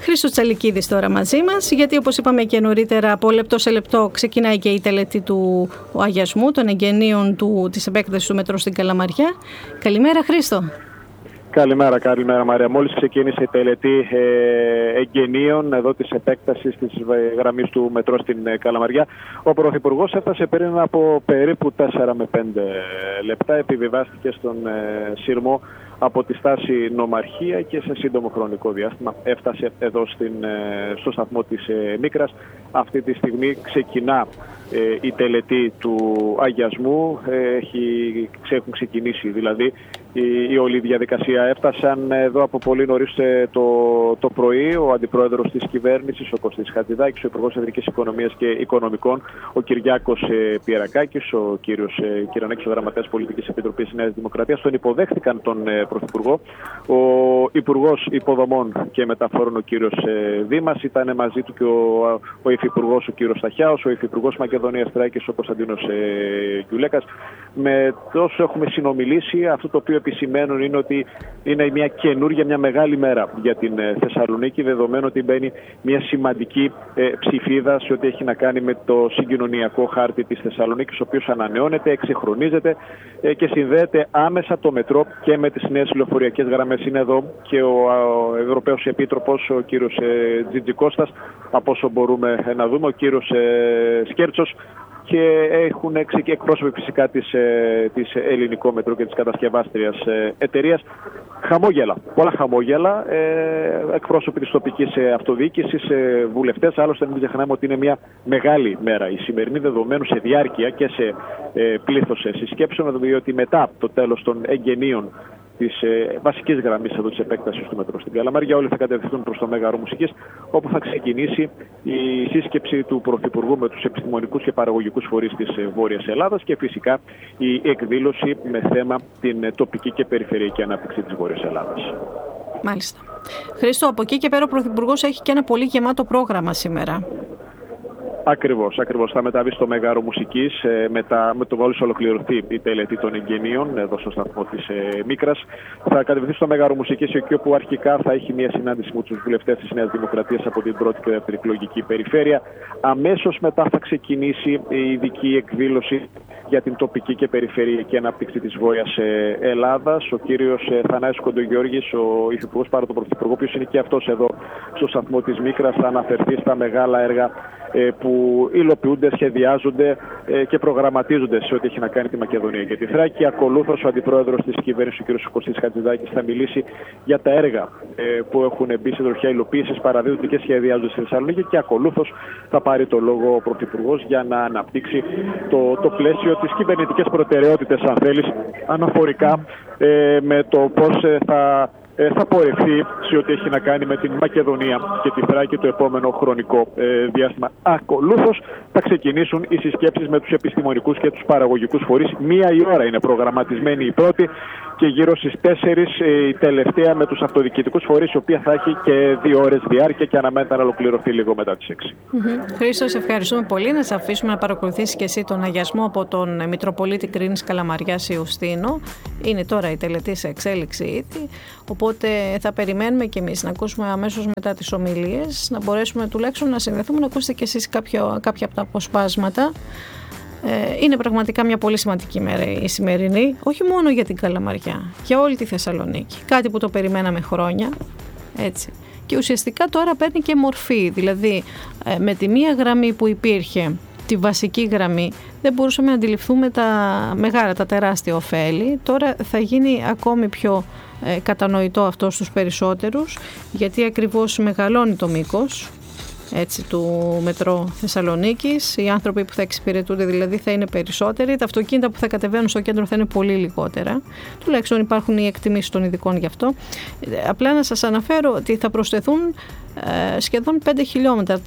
Χρήστος Τσαλικίδης τώρα μαζί μας, γιατί όπως είπαμε και νωρίτερα, από λεπτό σε λεπτό ξεκινάει και η τελετή του αγιασμού των εγγενείων της επέκτασης του μετρό στην Καλαμαριά. Καλημέρα Χρήστο. Καλημέρα Μαρία. Μόλις ξεκίνησε η τελετή εγγενείων εδώ της επέκτασης της γραμμής του μετρό στην Καλαμαριά. Ο Πρωθυπουργός έφτασε πριν από περίπου 4 με 5 λεπτά. Επιβιβάστηκε στον σύρμο από τη στάση Νομαρχία και σε σύντομο χρονικό διάστημα έφτασε εδώ στο σταθμό της Μίκρας. Αυτή τη στιγμή ξεκινά η τελετή του αγιασμού. Έχουν ξεκινήσει δηλαδή η όλη διαδικασία. Έφτασαν εδώ από πολύ νωρίς το πρωί ο Αντιπρόεδρος της Κυβέρνησης, ο Κωστής Χατζηδάκης, ο Υπουργός Εθνικής Οικονομίας και Οικονομικών, ο Κυριάκος Πιερακάκης, ο κύριος Κυρανέκης, ο Γραμματέας Πολιτικής Επιτροπής Νέας Δημοκρατίας. Τον υποδέχτηκαν τον Πρωθυπουργό. Ο Υπουργός Υποδομών και Μεταφορών, ο κύριος Δήμας, ήταν μαζί του και ο Υφυπουργός, ο κύριος Σταχιάος, ο Υφυπουργός Μακεδονίας Θράκης, ο Κωνσταντίνος Γιουλέκας. Με τόσο έχουμε συνομιλήσει, αυτό το οποίο επισημαίνουν είναι ότι είναι μια μεγάλη μέρα για την Θεσσαλονίκη, δεδομένου ότι μπαίνει μια σημαντική ψηφίδα σε ό,τι έχει να κάνει με το συγκοινωνιακό χάρτη της Θεσσαλονίκης, ο οποίος ανανεώνεται, εξυγχρονίζεται και συνδέεται άμεσα το μετρό και με τις νέες λεωφορειακές γραμμές. Είναι εδώ και ο Ευρωπαίος Επίτροπος, ο κύριος Τζιτζικώστας, από όσο μπορούμε να δούμε, ο κύριος Σκέρτσος, και έχουν εκπρόσωποι φυσικά της Ελληνικό Μετρό και της κατασκευάστριας εταιρείας. Χαμόγελα, πολλά χαμόγελα, εκπρόσωποι της τοπικής αυτοδιοίκησης, βουλευτές. Άλλωστε μην ξεχνάμε ότι είναι μια μεγάλη μέρα η σημερινή, δεδομένου σε διάρκεια και σε πλήθος συσκέψεων, διότι μετά το τέλος των εγγενείων της βασικής γραμμής εδώ της επέκτασης του μετρό στην Καλαμαριά, όλοι θα κατευθυνθούν προς το Μέγαρο Μουσικής, όπου θα ξεκινήσει η σύσκεψη του Πρωθυπουργού με τους επιστημονικούς και παραγωγικούς φορείς της Βόρειας Ελλάδας και φυσικά η εκδήλωση με θέμα την τοπική και περιφερειακή ανάπτυξη της Βόρειας Ελλάδας. Μάλιστα. Χρήστο, από εκεί και πέρα ο Πρωθυπουργός έχει και ένα πολύ γεμάτο πρόγραμμα σήμερα. Ακριβώς. Θα μεταβεί στο Μέγαρο Μουσικής με το μόλις ολοκληρωθεί η τελετή των εγγενείων εδώ στο σταθμό της Μίκρας. Θα κατευθυνθεί στο Μέγαρο Μουσικής, εκεί όπου αρχικά θα έχει μια συνάντηση με τους βουλευτές της Νέας Δημοκρατίας από την πρώτη και δεύτερη εκλογική περιφέρεια. Αμέσως μετά θα ξεκινήσει η ειδική εκδήλωση για την τοπική και περιφερειακή ανάπτυξη της Βόρειας Ελλάδας. Ο κύριος Θανάσης Κοντογιώργης, ο Υφυπουργός παρά τον Πρωθυπουργό, ο οποίος είναι και αυτός εδώ στο σταθμό της Μίκρας, θα αναφερθεί στα μεγάλα έργα που υλοποιούνται, σχεδιάζονται και προγραμματίζονται σε ό,τι έχει να κάνει τη Μακεδονία και τη Θράκη. Ακολούθως ο Αντιπρόεδρος της Κυβέρνησης, ο κ. Κωστής Χατζηδάκης, θα μιλήσει για τα έργα που έχουν μπει σε τροχιά υλοποίησης, παραδίδονται και σχεδιάζονται στη Θεσσαλονίκη, και ακολούθως θα πάρει το λόγο ο Πρωθυπουργός για να αναπτύξει το πλαίσιο, τις κυβερνητικές προτεραιότητες, αν θέλεις, αναφορικά με το πώς θα πορευθεί σε ό,τι έχει να κάνει με την Μακεδονία και τη Θράκη το επόμενο χρονικό διάστημα. Ακολούθως θα ξεκινήσουν οι συσκέψεις με τους επιστημονικούς και τους παραγωγικούς φορείς. 1 η ώρα είναι προγραμματισμένη η πρώτη και γύρω στις 4 η τελευταία με τους αυτοδιοικητικούς φορείς, η οποία θα έχει και 2 ώρες διάρκεια και αναμένεται να ολοκληρωθεί λίγο μετά τις 6. Χρήστο, σε ευχαριστούμε πολύ. Να σε αφήσουμε να παρακολουθήσεις και εσύ τον αγιασμό από τον Μητροπολίτη Κρίνης Καλαμαριάς Ιουστίνο. Είναι τώρα η τελετή σε εξέλιξη ήδη, οπότε θα περιμένουμε και εμείς να ακούσουμε αμέσως μετά τις ομιλίες, να μπορέσουμε τουλάχιστον να συνδεθούμε, να ακούσετε και εσείς κάποια από τα αποσπάσματα. Είναι πραγματικά μια πολύ σημαντική μέρα η σημερινή, όχι μόνο για την Καλαμαριά, για όλη τη Θεσσαλονίκη. Κάτι που το περιμέναμε χρόνια, έτσι. Και ουσιαστικά τώρα παίρνει και μορφή, δηλαδή με τη μία γραμμή που υπήρχε, τη βασική γραμμή, δεν μπορούσαμε να αντιληφθούμε τα μεγάλα, τα τεράστια ωφέλη. Τώρα θα γίνει ακόμη πιο κατανοητό αυτό στους περισσότερους, γιατί ακριβώς μεγαλώνει το μήκος, έτσι, του μετρό Θεσσαλονίκης. Οι άνθρωποι που θα εξυπηρετούνται δηλαδή θα είναι περισσότεροι, τα αυτοκίνητα που θα κατεβαίνουν στο κέντρο θα είναι πολύ λιγότερα. Τουλάχιστον υπάρχουν οι εκτιμήσεις των ειδικών γι' αυτό. Απλά να σας αναφέρω ότι θα προσθεθούν σχεδόν 5 χιλιόμετρα,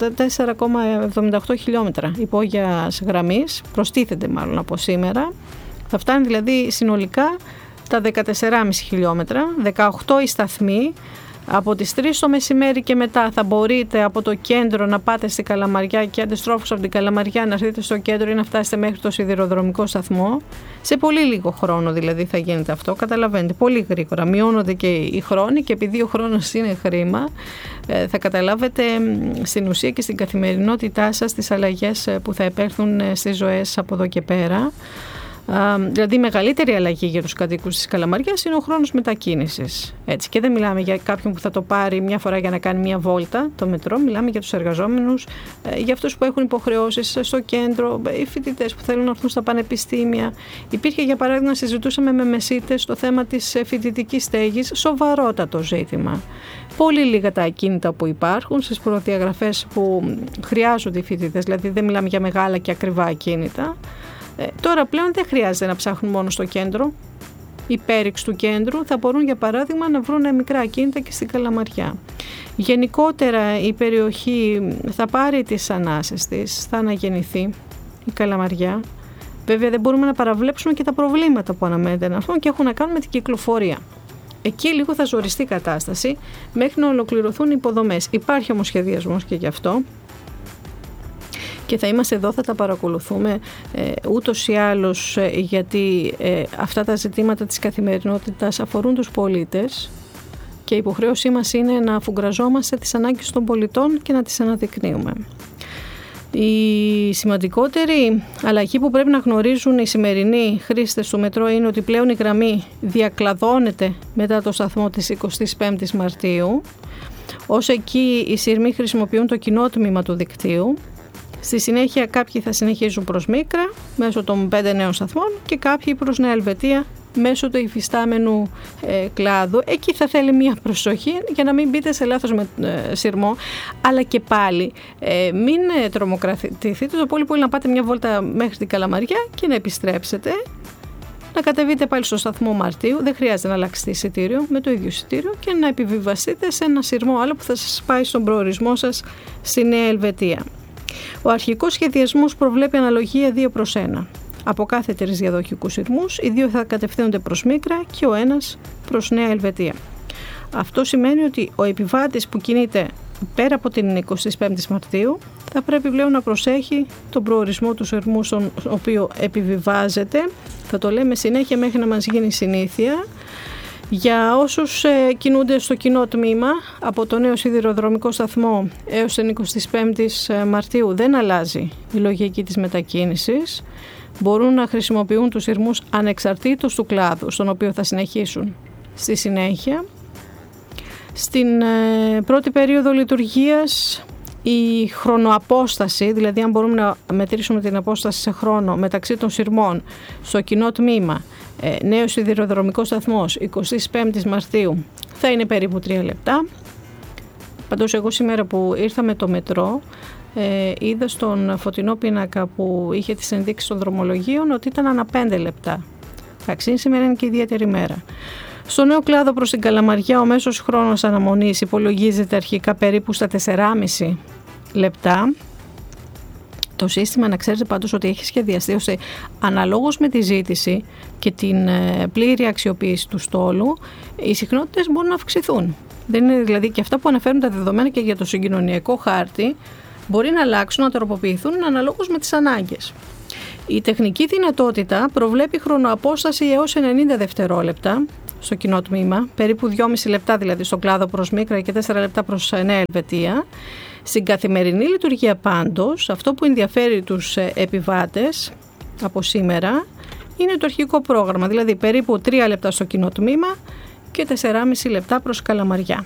4,78 χιλιόμετρα υπόγειας γραμμής, προστίθενται μάλλον από σήμερα. Θα φτάνει δηλαδή συνολικά τα 14,5 χιλιόμετρα, 18 οι σταθμοί, Από τις 3 το μεσημέρι και μετά θα μπορείτε από το κέντρο να πάτε στη Καλαμαριά και αντιστρόφως από την Καλαμαριά να έρθετε στο κέντρο ή να φτάσετε μέχρι το σιδηροδρομικό σταθμό. Σε πολύ λίγο χρόνο δηλαδή θα γίνεται αυτό, καταλαβαίνετε, πολύ γρήγορα. Μειώνονται και οι χρόνοι και επειδή ο χρόνος είναι χρήμα, θα καταλάβετε στην ουσία και στην καθημερινότητά σας τις αλλαγές που θα επέλθουν στις ζωές από εδώ και πέρα. Δηλαδή η μεγαλύτερη αλλαγή για τους κατοίκους της Καλαμαριάς είναι ο χρόνος μετακίνησης. Έτσι. Και δεν μιλάμε για κάποιον που θα το πάρει μια φορά για να κάνει μια βόλτα το μετρό, μιλάμε για τους εργαζόμενους, για αυτούς που έχουν υποχρεώσεις στο κέντρο, οι φοιτητές που θέλουν να έρθουν στα πανεπιστήμια. Υπήρχε για παράδειγμα, συζητούσαμε με μεσίτες το θέμα της φοιτητικής στέγης, σοβαρότατο ζήτημα. Πολύ λίγα τα ακίνητα που υπάρχουν στις προδιαγραφές που χρειάζονται οι φοιτητές, δηλαδή δεν μιλάμε για μεγάλα και ακριβά ακίνητα. Τώρα πλέον δεν χρειάζεται να ψάχνουν μόνο στο κέντρο. Οι πέριξ του κέντρου θα μπορούν για παράδειγμα να βρουν μικρά ακίνητα και στην Καλαμαριά. Γενικότερα η περιοχή θα πάρει τις ανάσες της, θα αναγεννηθεί η Καλαμαριά. Βέβαια δεν μπορούμε να παραβλέψουμε και τα προβλήματα που αναμένεται να έρθουν και έχουν να κάνουν με την κυκλοφορία. Εκεί λίγο θα ζοριστεί η κατάσταση μέχρι να ολοκληρωθούν οι υποδομές. Υπάρχει όμως σχεδιασμός και γι' αυτό. Και θα είμαστε εδώ, θα τα παρακολουθούμε ούτως ή άλλως, γιατί αυτά τα ζητήματα της καθημερινότητας αφορούν τους πολίτες και η υποχρέωσή μας είναι να αφουγκραζόμαστε τις ανάγκες των πολιτών και να τις αναδεικνύουμε. Η σημαντικότερη αλλαγή που πρέπει να γνωρίζουν οι σημερινοί χρήστες του μετρό είναι ότι πλέον η γραμμή διακλαδώνεται μετά το σταθμό της 25ης Μαρτίου. Ως εκεί οι σειρμοί χρησιμοποιούν το κοινό τμήμα του δικτύου. Στη συνέχεια κάποιοι θα συνεχίζουν προς Μίκρα μέσω των 5 νέων σταθμών και κάποιοι προς Νέα Ελβετία μέσω του υφιστάμενου κλάδου. Εκεί θα θέλει μια προσοχή για να μην μπείτε σε λάθος σειρμό, αλλά και πάλι μην τρομοκρατηθείτε το πολύ να πάτε μια βόλτα μέχρι την Καλαμαριά και να επιστρέψετε. Να κατεβείτε πάλι στο σταθμό Μαρτίου, δεν χρειάζεται να αλλάξετε εισιτήριο, με το ίδιο εισιτήριο και να επιβιβαστείτε σε ένα σειρμό άλλο που θα σας πάει στον προορισμό σας στη Νέα Ελβετία. Ο αρχικός σχεδιασμός προβλέπει αναλογία 2:1. Από κάθε 3 διαδοχικούς σειρμούς, οι 2 θα κατευθύνονται προς Μίκρα και ο ένας προς Νέα Ελβετία. Αυτό σημαίνει ότι ο επιβάτης που κινείται πέρα από την 25η Μαρτίου θα πρέπει πλέον να προσέχει τον προορισμό του σειρμού στον οποίο επιβιβάζεται. Θα το λέμε συνέχεια μέχρι να μας γίνει συνήθεια. Για όσους κινούνται στο κοινό τμήμα, από το νέο σιδηροδρομικό σταθμό έως την 25η Μαρτίου δεν αλλάζει η λογική της μετακίνησης. Μπορούν να χρησιμοποιούν τους σειρμούς ανεξαρτήτως του κλάδου, στον οποίο θα συνεχίσουν στη συνέχεια. Στην πρώτη περίοδο λειτουργίας, η χρονοαπόσταση, δηλαδή αν μπορούμε να μετρήσουμε την απόσταση σε χρόνο μεταξύ των σειρμών στο κοινό τμήμα, νέος σιδηροδρομικός σταθμός 25 Μαρτίου, θα είναι περίπου 3 λεπτά. Πάντως εγώ σήμερα που ήρθα με το μετρό, είδα στον φωτεινό πίνακα που είχε τις ενδείξεις των δρομολογίων ότι ήταν ανά 5 λεπτά. Εντάξει, σήμερα είναι και ιδιαίτερη μέρα. Στο νέο κλάδο προς την Καλαμαριά ο μέσος χρόνος αναμονής υπολογίζεται αρχικά περίπου στα 4,5 λεπτά. Το σύστημα, να ξέρετε πάντως ότι έχει σχεδιαστεί ώστε αναλόγως με τη ζήτηση και την πλήρη αξιοποίηση του στόλου, οι συχνότητες μπορούν να αυξηθούν. Δεν είναι δηλαδή και αυτά που αναφέρουν τα δεδομένα και για το συγκοινωνιακό χάρτη μπορεί να αλλάξουν, να τροποποιηθούν αναλόγως με τις ανάγκες. Η τεχνική δυνατότητα προβλέπει χρονοαπόσταση έως 90 δευτερόλεπτα στο κοινό τμήμα, περίπου 2,5 λεπτά δηλαδή στον κλάδο προς Μίκρα και 4 λεπτά προς Νέα Ελβετία. Στην καθημερινή λειτουργία πάντως, αυτό που ενδιαφέρει τους επιβάτες από σήμερα είναι το αρχικό πρόγραμμα, δηλαδή περίπου 3 λεπτά στο κοινό τμήμα και 4,5 λεπτά προς Καλαμαριά.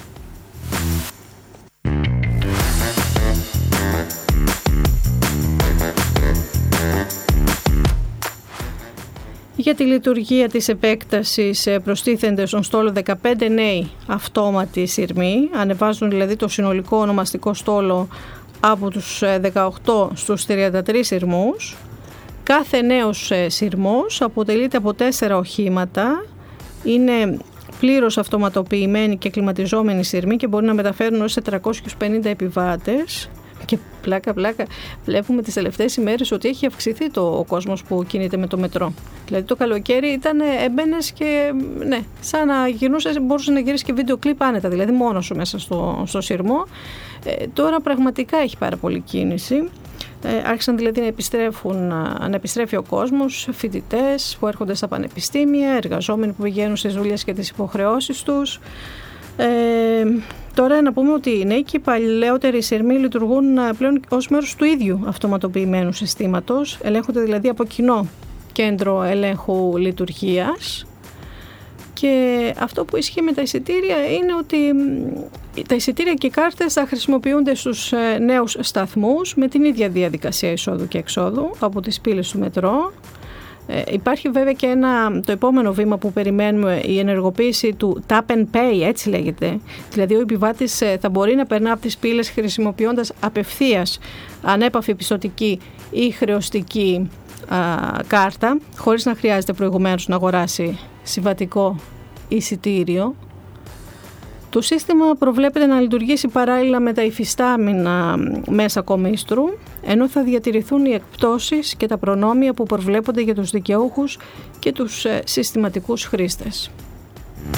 Για τη λειτουργία της επέκτασης προστίθενται στον στόλο 15 νέοι αυτόματοι σειρμοί, ανεβάζουν δηλαδή το συνολικό ονομαστικό στόλο από τους 18 στους 33 σειρμούς. Κάθε νέος σειρμός αποτελείται από 4 οχήματα, είναι πλήρως αυτοματοποιημένοι και κλιματιζόμενοι σειρμοί και μπορεί να μεταφέρουν έως 450 επιβάτες. Και πλάκα, βλέπουμε τις τελευταίες ημέρες ότι έχει αυξηθεί ο κόσμος που κινείται με το μετρό. Δηλαδή το καλοκαίρι έμπαινες και ναι, σαν να γυρνούσες, μπορούσες να γυρίσεις και βίντεο κλιπ άνετα, δηλαδή μόνος σου μέσα στο σειρμό. Τώρα πραγματικά έχει πάρα πολύ κίνηση. Άρχισαν δηλαδή να επιστρέφει ο κόσμος, φοιτητές που έρχονται στα πανεπιστήμια, εργαζόμενοι που πηγαίνουν στις δουλειές και τις υποχρεώσεις τους. Τώρα να πούμε ότι οι νέοι και οι παλαιότεροι σειρμοί λειτουργούν πλέον ως μέρος του ίδιου αυτοματοποιημένου συστήματος. Ελέγχονται δηλαδή από κοινό κέντρο ελέγχου λειτουργίας. Και αυτό που ισχύει με τα εισιτήρια είναι ότι τα εισιτήρια και οι κάρτες θα χρησιμοποιούνται στους νέους σταθμούς με την ίδια διαδικασία εισόδου και εξόδου από τις πύλες του μετρό. Υπάρχει βέβαια και το επόμενο βήμα που περιμένουμε, η ενεργοποίηση του Tap and Pay, έτσι λέγεται. Δηλαδή ο επιβάτης θα μπορεί να περνά από τις πύλες χρησιμοποιώντας απευθείας ανέπαφη πιστωτική ή χρεωστική κάρτα, χωρίς να χρειάζεται προηγουμένως να αγοράσει συμβατικό εισιτήριο. Το σύστημα προβλέπεται να λειτουργήσει παράλληλα με τα υφιστάμενα μέσα κομίστρου, ενώ θα διατηρηθούν οι εκπτώσεις και τα προνόμια που προβλέπονται για τους δικαιούχους και τους συστηματικούς χρήστες.